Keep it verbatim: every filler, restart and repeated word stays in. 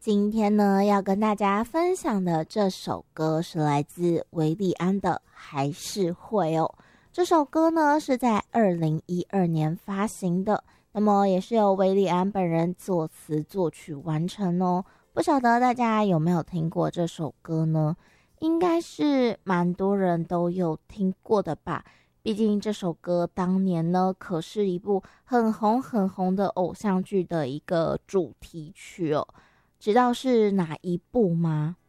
今天呢，要跟大家分享的这首歌是来自韦礼安的《还是会》哦。这首歌呢是在二零一二年发行的，那么也是由韦礼安本人作词作曲完成哦。不晓得大家有没有听过这首歌呢？应该是蛮多人都有听过的吧。毕竟这首歌当年呢，可是一部很红很红的偶像剧的一个主题曲哦。知道是哪一部吗？